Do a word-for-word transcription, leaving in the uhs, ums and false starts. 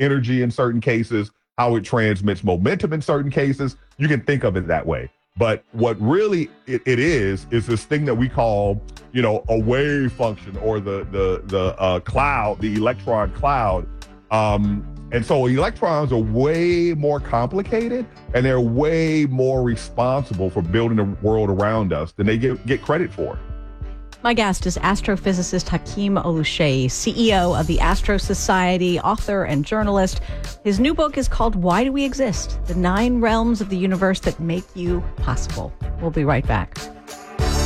energy in certain cases, how it transmits momentum in certain cases. You can think of it that way. But what really it, it is, is this thing that we call, you know, a wave function, or the the the uh, cloud, the electron cloud. Um, and so electrons are way more complicated, and they're way more responsible for building the world around us than they get, get credit for. My guest is astrophysicist Hakeem Oluseyi, C E O of the Astro Society, author and journalist. His new book is called Why Do We Exist? The Nine Realms of the Universe That Make You Possible. We'll be right back.